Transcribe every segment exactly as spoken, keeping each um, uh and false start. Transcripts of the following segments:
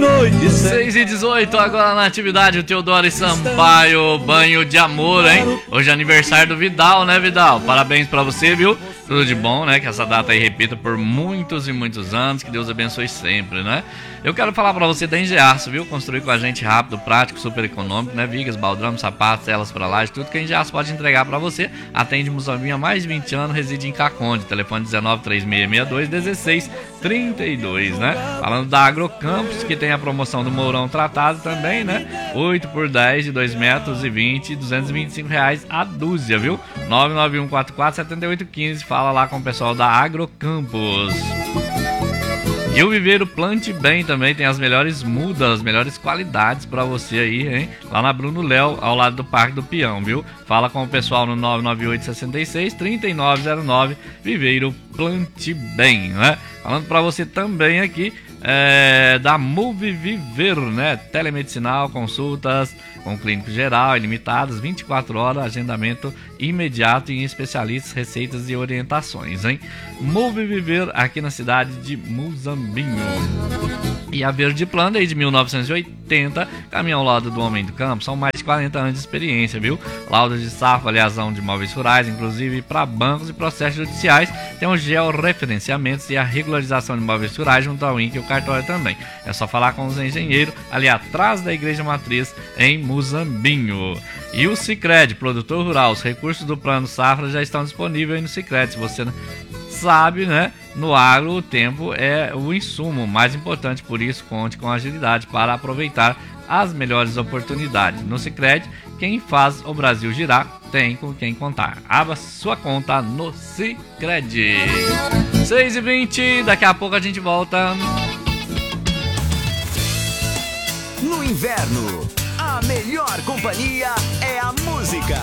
noite. seis e dezoito, agora na atividade, o Teodoro e Sampaio, banho de amor, hein? Hoje é aniversário do Vidal, né, Vidal? Parabéns pra você, viu? Tudo de bom, né? Que essa data aí repita por muitos e muitos anos. Que Deus abençoe sempre, né? Eu quero falar pra você da Engeaço, viu? Construir com a gente rápido, prático, super econômico, né? Vigas, baldrame, sapatos, telas pra laje, tudo que a Engeaço pode entregar pra você. Atende Muzambinho há mais de vinte anos, reside em Caconde. Telefone dezenove, três seis seis dois, dezesseis trinta e dois, né? Falando da Agrocampos, que tem a promoção do Mourão tratado também, né? oito por dez de dois metros e vinte, duzentos e vinte e cinco reais a dúzia, viu? nove nove um quatro quatro sete oito um cinco. Fala lá com o pessoal da Agrocampos. E o Viveiro Plante Bem também tem as melhores mudas, as melhores qualidades pra você aí, hein? Lá na Bruno Léo, ao lado do Parque do Peão, viu? Fala com o pessoal no nove nove oito seis seis, três nove zero nove, Viveiro Plante Bem, né? Falando pra você também aqui é, da Move Viver, né? Telemedicinal, consultas com clínico geral, ilimitadas, vinte e quatro horas, agendamento imediato em especialistas, receitas e orientações, hein? Move Viver aqui na cidade de Muzambinho. E a Verde Plano, desde mil novecentos e oitenta, caminha ao lado do Homem do Campo, são mais de quarenta anos de experiência, viu? Laudas de safra, avaliação de imóveis rurais, inclusive para bancos e processos judiciais, tem os georreferenciamentos e a regularização de imóveis rurais junto ao I N C e o cartório também. É só falar com os engenheiros ali atrás da Igreja Matriz, em Muzambinho. E o Sicredi, produtor rural, os recursos do Plano Safra já estão disponíveis aí no Sicredi, se você sabe, né? No agro, o tempo é o insumo mais importante, por isso conte com agilidade para aproveitar as melhores oportunidades. No Sicredi, quem faz o Brasil girar tem com quem contar. Abra sua conta no Sicredi. seis e vinte, daqui a pouco a gente volta. No inverno, a melhor companhia é a música.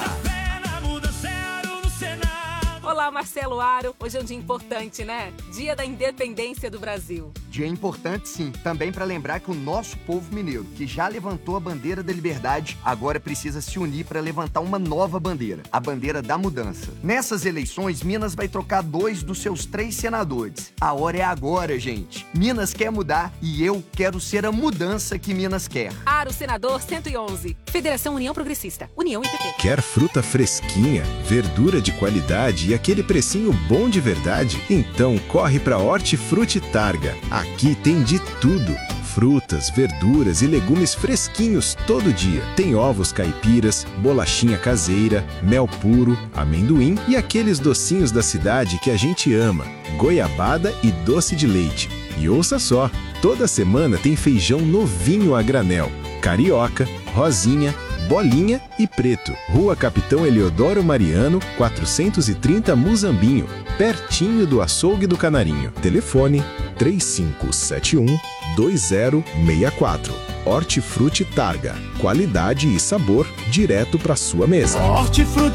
Olá, Marcelo Aro. Hoje é um dia importante, né? Dia da Independência do Brasil. Dia importante, sim. Também para lembrar que o nosso povo mineiro, que já levantou a bandeira da liberdade, agora precisa se unir para levantar uma nova bandeira, a bandeira da mudança. Nessas eleições, Minas vai trocar dois dos seus três senadores. A hora é agora, gente. Minas quer mudar e eu quero ser a mudança que Minas quer. Aro, senador cento e onze. Federação União Progressista. União I P T. Quer fruta fresquinha, verdura de qualidade e aquele precinho bom de verdade? Então corre para Hortifruti Targa. Aqui tem de tudo. Frutas, verduras e legumes fresquinhos todo dia. Tem ovos caipiras, bolachinha caseira, mel puro, amendoim e aqueles docinhos da cidade que a gente ama, goiabada e doce de leite. E ouça só, toda semana tem feijão novinho a granel, carioca, rosinha, bolinha e preto. Rua Capitão Eliodoro Mariano, quatrocentos e trinta Muzambinho, pertinho do açougue do Canarinho. Telefone três cinco sete um, dois zero seis quatro. Hortifruti Targa. Qualidade e sabor direto para sua mesa. Hortifruti